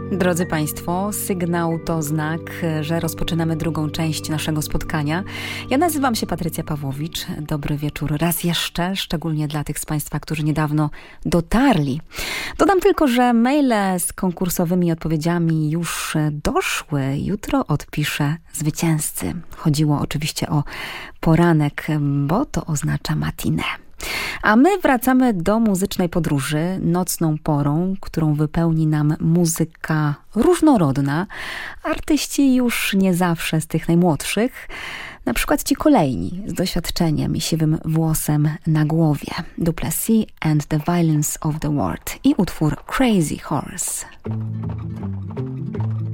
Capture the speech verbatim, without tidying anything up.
Drodzy Państwo, sygnał to znak, że rozpoczynamy drugą część naszego spotkania. Ja nazywam się Patrycja Pawłowicz. Dobry wieczór raz jeszcze, szczególnie dla tych z Państwa, którzy niedawno dotarli. Dodam tylko, że maile z konkursowymi odpowiedziami już doszły. Jutro odpiszę zwycięzcy. Chodziło oczywiście o poranek, bo to oznacza matinee. A my wracamy do muzycznej podróży nocną porą, którą wypełni nam muzyka różnorodna. Artyści już nie zawsze z tych najmłodszych, na przykład ci kolejni z doświadczeniem i siwym włosem na głowie. Duplessis and the Violence of the World i utwór Crazy Horse.